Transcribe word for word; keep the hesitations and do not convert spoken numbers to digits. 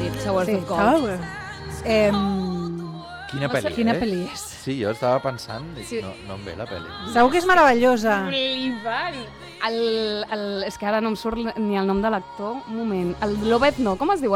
dit, Showers Sí, of Gold. Tower. Eh, Quina No sé pel·li, quina eh? pel·li és? Sí, jo estava pensant, dic, Sí. no, no em ve la pel·li. Segur que és meravellosa. Flipant. El, el, és que ara no em surt ni el nom de l'actor. Un moment. El Lobezno, com es diu?